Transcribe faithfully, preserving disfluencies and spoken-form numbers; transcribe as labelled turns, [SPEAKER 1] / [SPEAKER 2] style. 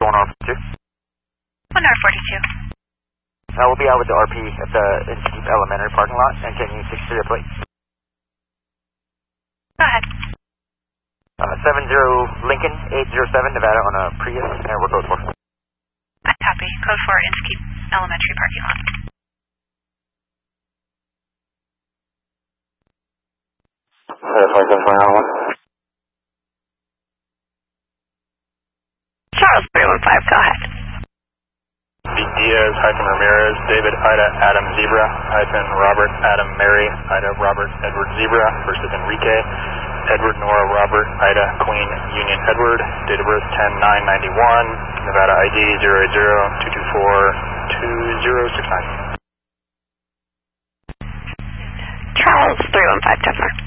[SPEAKER 1] one R forty-two.
[SPEAKER 2] one R forty-two.
[SPEAKER 1] Uh, we'll be out with the R P at the Innskeep Elementary parking lot, and can you secure your plate?
[SPEAKER 2] Go ahead.
[SPEAKER 1] Uh, seven zero Lincoln, eight zero seven Nevada on a Prius, and we're code four.
[SPEAKER 2] I copy. Code four, Innskeep Elementary parking lot. Charles three one five, go ahead.
[SPEAKER 3] Diaz, hyphen Ramirez, David, Ida, Adam, Zebra, hyphen Robert, Adam, Mary, Ida, Robert, Edward, Zebra, versus Enrique, Edward, Nora, Robert, Ida, Queen, Union, Edward, date of birth ten nine ninety-one, Nevada I D zero eight zero two two four two zero six nine.
[SPEAKER 2] Charles three one five, Denver.